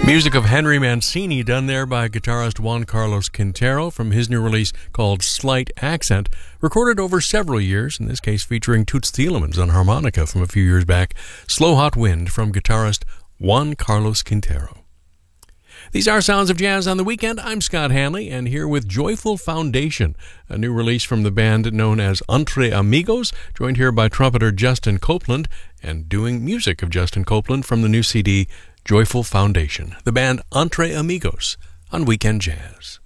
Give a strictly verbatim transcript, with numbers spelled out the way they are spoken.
Music of Henry Mancini, done there by guitarist Juan Carlos Quintero from his new release called Slight Accent, recorded over several years, in this case featuring Toots Thielemans on harmonica from a few years back. Slow Hot Wind from guitarist Juan Carlos Quintero. These are Sounds of Jazz on the Weekend. I'm Scott Hanley, and here with Joyful Foundation, a new release from the band known as Entre Amigos, joined here by trumpeter Justin Copeland, and doing music of Justin Copeland from the new C D, Joyful Foundation, the band Entre Amigos on Weekend Jazz.